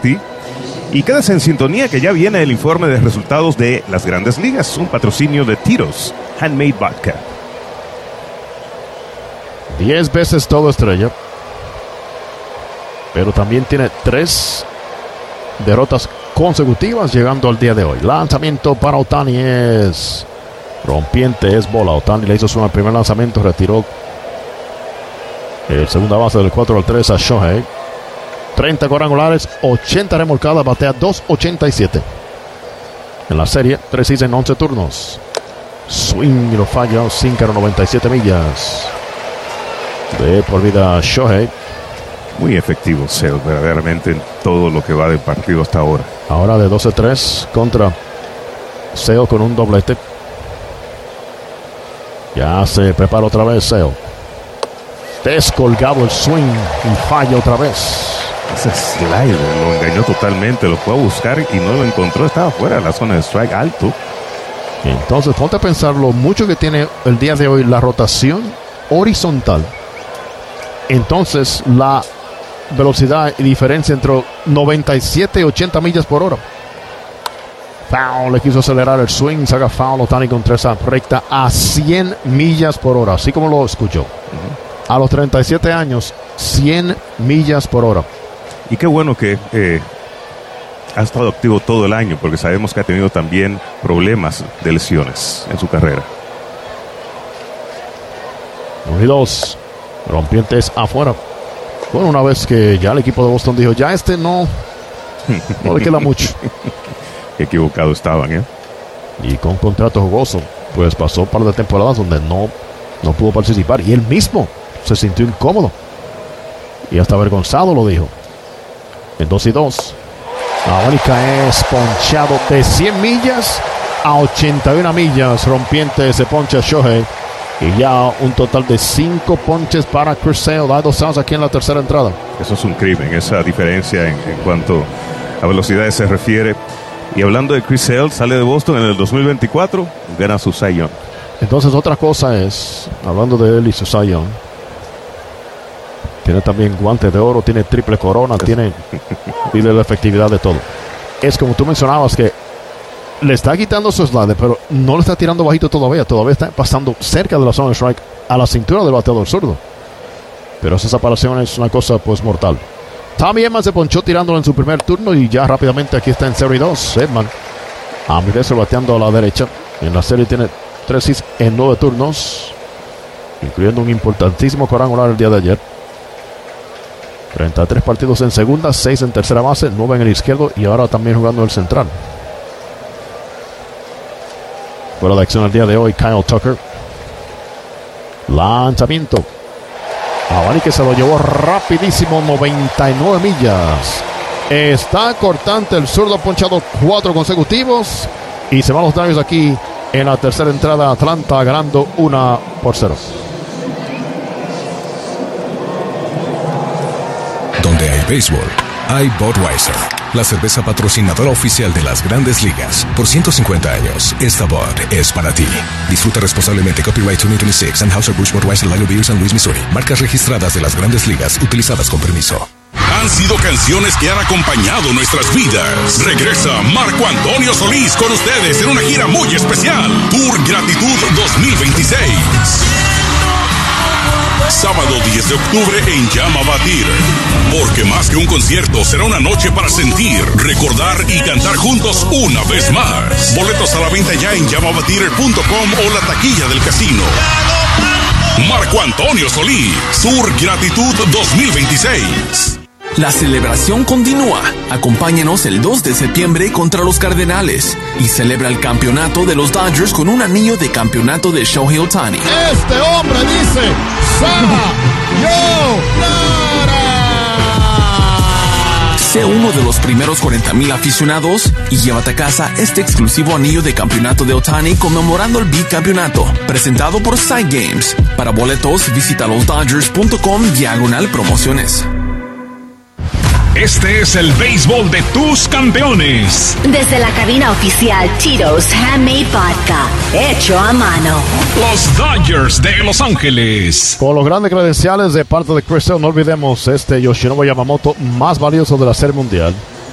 ti. Y quédese en sintonía que ya viene el informe de resultados de las Grandes Ligas, un patrocinio de Tito's Handmade Vodka. 10 veces todo estrella, pero también tiene 3 derrotas consecutivas llegando al día de hoy. Lanzamiento para Ohtani es rompiente, es bola. Ohtani le hizo su primer lanzamiento, retiró el segunda base del 4-3 a Shohei. 30 cuadrangulares, 80 remolcadas, batea 2.87. En la serie, 3 hits en 11 turnos. Swing y lo falla, 5.97 millas. De por vida Shohei. Muy efectivo Sale, verdaderamente en todo lo que va del partido hasta ahora. Ahora de 12-3 contra Sale con un doblete. Ya se prepara otra vez Sale. Descolgado el swing y falla otra vez. Ese slider lo engañó totalmente, lo fue a buscar y no lo encontró, estaba fuera de la zona de strike alto. Entonces ponte a pensar lo mucho que tiene el día de hoy la rotación horizontal. Entonces la velocidad y diferencia entre 97 y 80 millas por hora. Foul, le quiso acelerar el swing, saca foul. Ohtani contra esa recta a 100 millas por hora, así como lo escuchó. A los 37 años, 100 millas por hora. Y qué bueno que ha estado activo todo el año, porque sabemos que ha tenido también problemas de lesiones en su carrera. 1-2. Rompientes afuera. Bueno, una vez que ya el equipo de Boston dijo, ya no le queda mucho. Qué equivocado estaban, Y con contrato jugoso, pues pasó un par de temporadas donde no pudo participar. Y él mismo se sintió incómodo. Y hasta avergonzado lo dijo. En 2-2. Avánica es ponchado de 100 millas a 81 millas. Rompiente se poncha Shohei. Y ya un total de 5 ponches para Chris Sale. Hay 2 outs aquí en la tercera entrada. Eso es un crimen, esa diferencia en cuanto a velocidades se refiere. Y hablando de Chris Sale, sale de Boston en el 2024, gana su Cy Young. Entonces otra cosa es, hablando de él y su Cy Young, tiene también guante de oro, tiene triple corona, tiene la efectividad de todo. Es como tú mencionabas que le está quitando su slider, pero no le está tirando bajito todavía está pasando cerca de la zona de strike a la cintura del bateador zurdo. Pero esa separación es una cosa pues mortal. Tommy Edman se ponchó tirándolo en su primer turno y ya rápidamente aquí está en 0-2. Edman a mi vez bateando a la derecha. En la serie tiene 3 hits en 9 turnos, incluyendo un importantísimo cuadrangular el día de ayer. 33 partidos en segunda, 6 en tercera base, 9 en el izquierdo y ahora también jugando el central. Fuera de acción el día de hoy, Kyle Tucker. Lanzamiento. Avani que se lo llevó rapidísimo, 99 millas. Está cortante el zurdo, ponchado 4 consecutivos. Y se van los Dodgers aquí en la tercera entrada. Atlanta ganando 1-0. Donde hay béisbol, hay Budweiser, la cerveza patrocinadora oficial de las Grandes Ligas. Por 150 años, esta Bud es para ti. Disfruta responsablemente. Copyright 2026, Anheuser-Busch Budweiser Lager Beer, San Luis, Missouri. Marcas registradas de las Grandes Ligas, utilizadas con permiso. Han sido canciones que han acompañado nuestras vidas. Regresa Marco Antonio Solís con ustedes en una gira muy especial. Tour Gratitud 2026. Sábado 10 de octubre en Yamava Theater. Porque más que un concierto, será una noche para sentir, recordar y cantar juntos una vez más. Boletos a la venta ya en yamavatheater.com o la taquilla del casino. Marco Antonio Solís, Tour Gratitud 2026. La celebración continúa. Acompáñanos el 2 de septiembre contra los Cardenales y celebra el campeonato de los Dodgers con un anillo de campeonato de Shohei Ohtani. Este hombre dice ¡Sayonara! Sé uno de los primeros 40,000 aficionados y llévate a casa este exclusivo anillo de campeonato de Ohtani conmemorando el bicampeonato, presentado por Side Games. Para boletos, visita losdodgers.com/promociones. Este es el béisbol de tus campeones. Desde la cabina oficial Tito's Handmade Vodka, hecho a mano. Los Dodgers de Los Ángeles. Con los grandes credenciales de parte de Chris Sale, no olvidemos este Yoshinobu Yamamoto más valioso de la Serie Mundial.